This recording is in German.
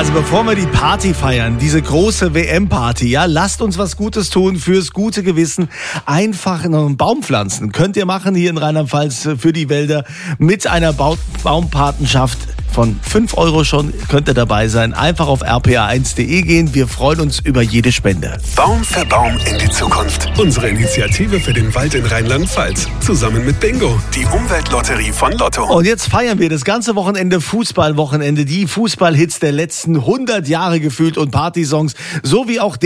Also bevor wir die Party feiern, diese große WM-Party, ja, lasst uns was Gutes tun fürs gute Gewissen. Einfach einen Baum pflanzen. Könnt ihr machen hier in Rheinland-Pfalz für die Wälder mit einer Baumpatenschaft. Von 5 € schon könnt ihr dabei sein. Einfach auf rpa1.de gehen. Wir freuen uns über jede Spende. Baum für Baum in die Zukunft. Unsere Initiative für den Wald in Rheinland-Pfalz. Zusammen mit Bingo, die Umweltlotterie von Lotto. Und jetzt feiern wir das ganze Wochenende Fußballwochenende. Die Fußballhits der letzten 100 Jahre gefühlt und Partysongs. So wie auch